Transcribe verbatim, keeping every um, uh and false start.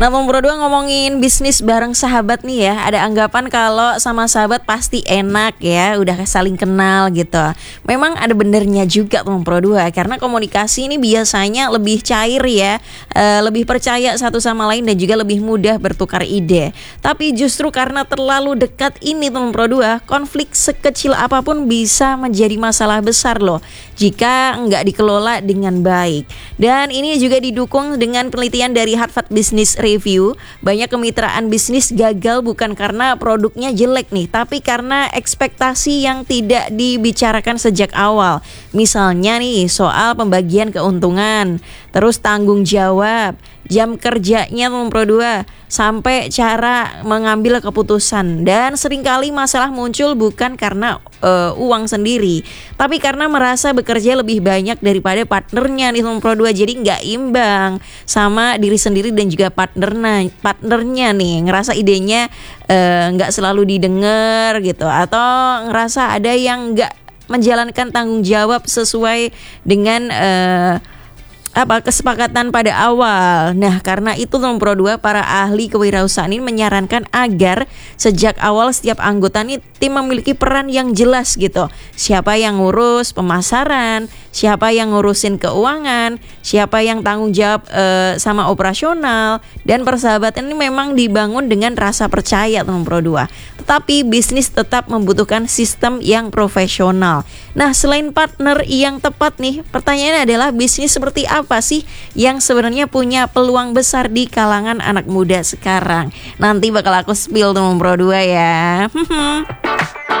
Nah, nomor dua ngomongin bisnis bareng sahabat nih ya. Ada anggapan kalau sama sahabat pasti enak ya, udah saling kenal gitu. Memang ada benernya juga nomor dua, karena komunikasi ini biasanya lebih cair ya, e, lebih percaya satu sama lain dan juga lebih mudah bertukar ide. Tapi justru karena terlalu dekat ini nomor dua, konflik sekecil apapun bisa menjadi masalah besar loh jika nggak dikelola dengan baik. Dan ini juga didukung dengan penelitian dari Harvard Business Review. Banyak kemitraan bisnis gagal bukan karena produknya jelek nih, tapi karena ekspektasi yang tidak dibicarakan sejak awal. Misalnya nih soal pembagian keuntungan, terus tanggung jawab, jam kerjanya nomor dua, sampai cara mengambil keputusan. Dan seringkali masalah muncul bukan karena uh, uang sendiri, tapi karena merasa bekerja lebih banyak daripada partnernya nih nomor dua. Jadi nggak imbang sama diri sendiri dan juga partnernya, partnernya nih ngerasa idenya uh, nggak selalu didengar gitu, atau ngerasa ada yang nggak menjalankan tanggung jawab sesuai dengan uh, apa kesepakatan pada awal. Nah, karena itu nomor dua, para ahli kewirausahaan ini menyarankan agar sejak awal setiap anggota nih tim memiliki peran yang jelas gitu. Siapa yang ngurus pemasaran, siapa yang ngurusin keuangan, siapa yang tanggung jawab e, sama operasional. Dan persahabatan ini memang dibangun dengan rasa percaya nomor dua. Tetapi bisnis tetap membutuhkan sistem yang profesional. Nah, selain partner yang tepat nih, pertanyaannya adalah bisnis seperti apa sih yang sebenarnya punya peluang besar di kalangan anak muda sekarang? Nanti bakal aku spill nomor dua ya.